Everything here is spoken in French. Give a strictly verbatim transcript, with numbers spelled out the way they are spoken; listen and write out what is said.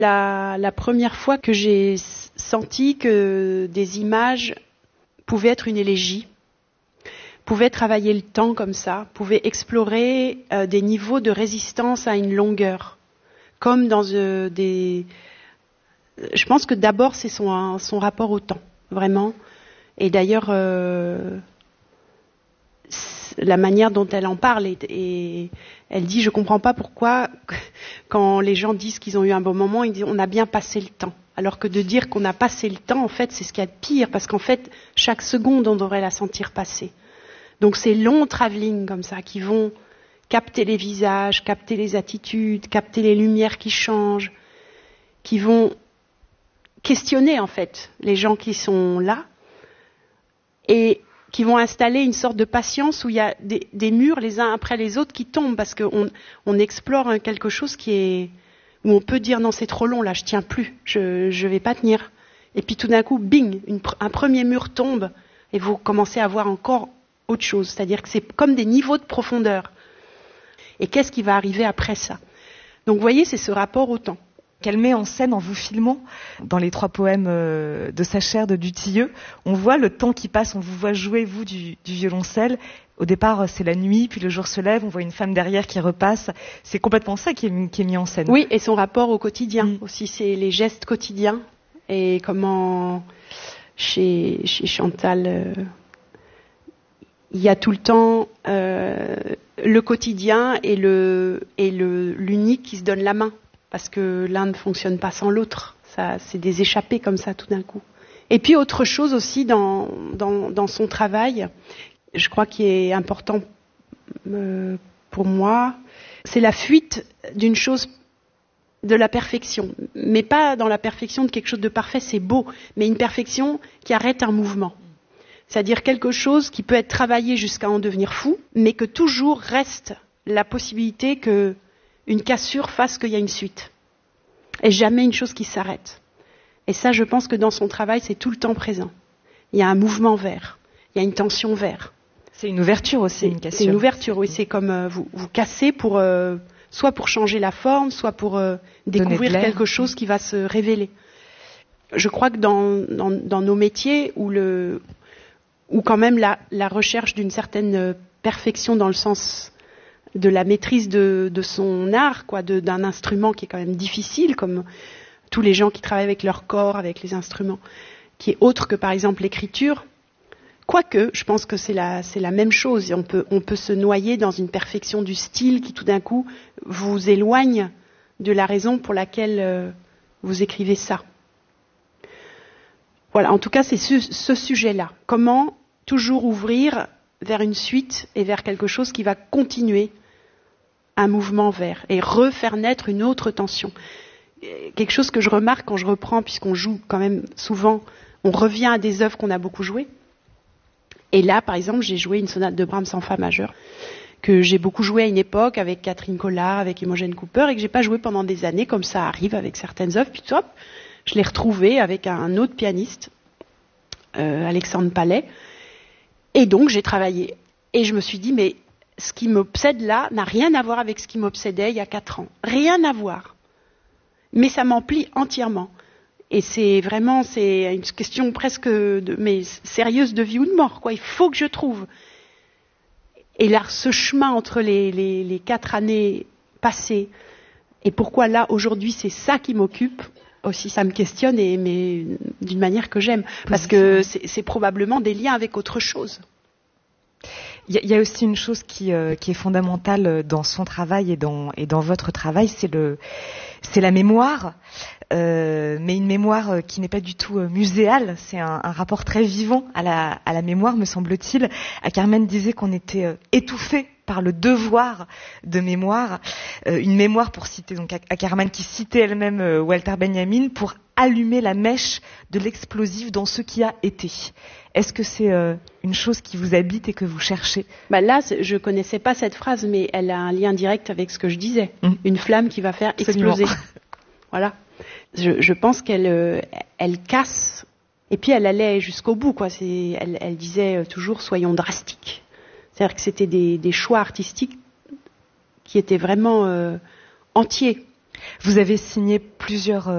La, la première fois que j'ai senti que des images pouvaient être une élégie, pouvaient travailler le temps comme ça, pouvaient explorer euh, des niveaux de résistance à une longueur, comme dans euh, des... Je pense que d'abord c'est son, son rapport au temps, vraiment. Et d'ailleurs, euh, la manière dont elle en parle, et, et elle dit, je ne comprends pas pourquoi, quand les gens disent qu'ils ont eu un bon moment, ils disent, on a bien passé le temps. Alors que de dire qu'on a passé le temps, en fait, c'est ce qu'il y a de pire, parce qu'en fait, chaque seconde, on devrait la sentir passer. Donc ces longs travelling comme ça, qui vont capter les visages, capter les attitudes, capter les lumières qui changent, qui vont questionner, en fait, les gens qui sont là, et qui vont installer une sorte de patience où il y a des, des murs les uns après les autres qui tombent, parce qu'on on explore quelque chose qui est, où on peut dire non, c'est trop long là, je tiens plus, je je vais pas tenir. Et puis tout d'un coup, bing, une, un premier mur tombe et vous commencez à voir encore autre chose. C'est-à-dire que c'est comme des niveaux de profondeur. Et qu'est-ce qui va arriver après ça? Donc vous voyez, c'est ce rapport au temps qu'elle met en scène en vous filmant. Dans les trois poèmes de sa chère de Dutilleux, on voit le temps qui passe, on vous voit jouer, vous, du, du violoncelle. Au départ, c'est la nuit, puis le jour se lève, on voit une femme derrière qui repasse. C'est complètement ça qui est, qui est mis en scène. Oui, et son rapport au quotidien mmh. aussi, c'est les gestes quotidiens. Et comment, chez, chez Chantal, euh, il y a tout le temps euh, le quotidien et, le, et le, l'unique qui se donne la main. Parce que l'un ne fonctionne pas sans l'autre. Ça, c'est des échappées comme ça tout d'un coup. Et puis autre chose aussi dans, dans, dans son travail, je crois qu'il est important euh, pour moi, c'est la fuite d'une chose, de la perfection. Mais pas dans la perfection de quelque chose de parfait, c'est beau, mais une perfection qui arrête un mouvement. C'est-à-dire quelque chose qui peut être travaillé jusqu'à en devenir fou, mais que toujours reste la possibilité que une cassure fasse qu'il y a une suite. Et jamais une chose qui s'arrête. Et ça, je pense que dans son travail, c'est tout le temps présent. Il y a un mouvement vers. Il y a une tension vers. C'est une ouverture aussi, une cassure. C'est une ouverture, oui. C'est comme euh, vous, vous cassez pour, euh, soit pour changer la forme, soit pour euh, découvrir quelque chose qui va se révéler. Je crois que dans, dans, dans nos métiers, où, le, où quand même la, la recherche d'une certaine perfection dans le sens de la maîtrise de, de son art, quoi, de, d'un instrument qui est quand même difficile, comme tous les gens qui travaillent avec leur corps, avec les instruments, qui est autre que par exemple l'écriture. Quoique, je pense que c'est la, c'est la même chose. On peut, on peut se noyer dans une perfection du style qui tout d'un coup vous éloigne de la raison pour laquelle euh, vous écrivez ça. Voilà, en tout cas, c'est ce, ce sujet-là. Comment toujours ouvrir vers une suite et vers quelque chose qui va continuer un mouvement vers et refaire naître une autre tension. Quelque chose que je remarque quand je reprends, puisqu'on joue quand même souvent, on revient à des œuvres qu'on a beaucoup jouées. Et là, par exemple, j'ai joué une sonate de Brahms en fa majeur, que j'ai beaucoup joué à une époque avec Catherine Collard, avec Imogen Cooper, et que j'ai pas joué pendant des années, comme ça arrive avec certaines œuvres. Puis hop, je l'ai retrouvée avec un autre pianiste, euh, Alexandre Palais. Et donc, j'ai travaillé. Et je me suis dit, mais ce qui m'obsède là n'a rien à voir avec ce qui m'obsédait il y a quatre ans. Rien à voir. Mais ça m'emplit entièrement. Et c'est vraiment, c'est une question presque de, mais sérieuse de vie ou de mort, quoi. Il faut que je trouve. Et là, ce chemin entre les, les, les quatre années passées, et pourquoi là, aujourd'hui, c'est ça qui m'occupe, aussi, ça me questionne, et, mais d'une manière que j'aime. Parce que c'est, c'est probablement des liens avec autre chose. Il y, y a aussi une chose qui, euh, qui est fondamentale dans son travail et dans, et dans votre travail, c'est, le, c'est la mémoire, euh, mais une mémoire qui n'est pas du tout euh, muséale, c'est un, un rapport très vivant à la, à la mémoire, me semble-t-il. Carmen disait qu'on était euh, étouffé par le devoir de mémoire, euh, une mémoire, pour citer donc Carmen, qui citait elle-même euh, Walter Benjamin, pour allumer la mèche de l'explosif dans ce qui a été. Est-ce que c'est euh, une chose qui vous habite et que vous cherchez? Bah là, je connaissais pas cette phrase, mais elle a un lien direct avec ce que je disais. Mmh. Une flamme qui va faire exploser. Voilà. Je, je pense qu'elle euh, elle casse, et puis elle allait jusqu'au bout, quoi. C'est, elle, elle disait toujours, soyons drastiques. C'est-à-dire que c'était des, des choix artistiques qui étaient vraiment euh, entiers. Vous avez signé plusieurs... Euh